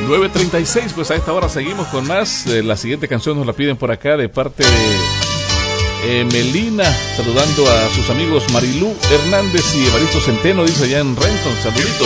9:36, pues a esta hora seguimos con más. La siguiente canción nos la piden por acá de parte de Melina, saludando a sus amigos Marilú Hernández y Evaristo Centeno, dice allá en Renton. Saluditos.